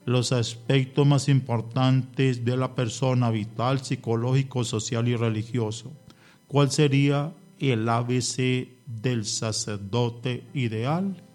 los aspectos más importantes de la persona: vital, psicológico, social y religioso. ¿Cuál sería el ABC del sacerdote ideal?